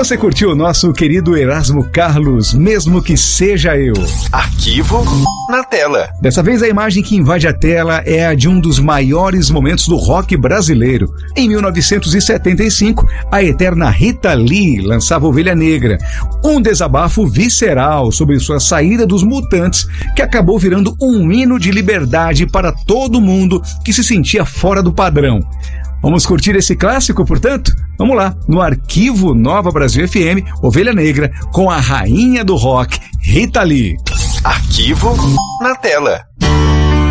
Você curtiu o nosso querido Erasmo Carlos, Mesmo Que Seja Eu? Arquivo na tela. Dessa vez a imagem que invade a tela é a de um dos maiores momentos do rock brasileiro. Em 1975, a eterna Rita Lee lançava Ovelha Negra, um desabafo visceral sobre sua saída dos Mutantes, que acabou virando um hino de liberdade para todo mundo que se sentia fora do padrão. Vamos curtir esse clássico, portanto? Vamos lá, no Arquivo Nova Brasil FM, Ovelha Negra, com a rainha do rock, Rita Lee. Arquivo na tela.